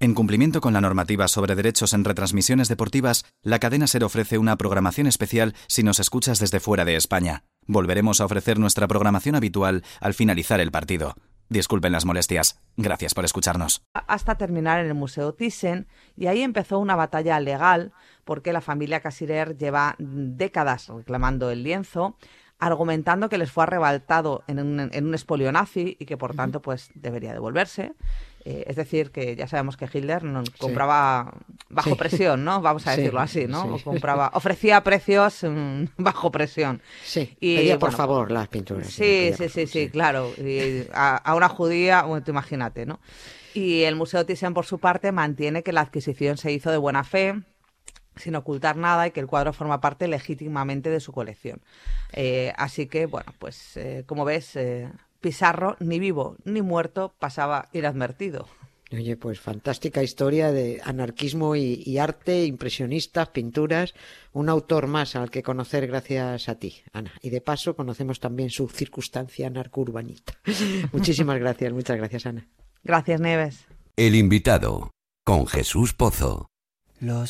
En cumplimiento con la normativa sobre derechos en retransmisiones deportivas, la cadena SER ofrece una programación especial si nos escuchas desde fuera de España. Volveremos a ofrecer nuestra programación habitual al finalizar el partido. Disculpen las molestias. Gracias por escucharnos. Hasta terminar en el Museo Thyssen, y ahí empezó una batalla legal porque la familia Cassirer lleva décadas reclamando el lienzo, argumentando que les fue arrebatado en un expolio nazi y que por tanto pues debería devolverse. Es decir, que ya sabemos que Hitler compraba bajo presión, ¿no? Vamos a decirlo así, ¿no? Sí. Ofrecía precios bajo presión. Sí, y pedía por favor las pinturas. Sí, claro. Y a una judía, bueno, tú imagínate, ¿no? Y el Museo Thyssen, por su parte, mantiene que la adquisición se hizo de buena fe, sin ocultar nada, y que el cuadro forma parte legítimamente de su colección. Así que, bueno, pues como ves, Pissarro, ni vivo ni muerto, pasaba inadvertido. Oye, pues fantástica historia de anarquismo y arte, impresionistas, pinturas, un autor más al que conocer gracias a ti, Ana. Y de paso conocemos también su circunstancia anarco-urbanita. Muchísimas gracias, muchas gracias, Ana. Gracias, Nieves. El invitado, con Jesús Pozo. Los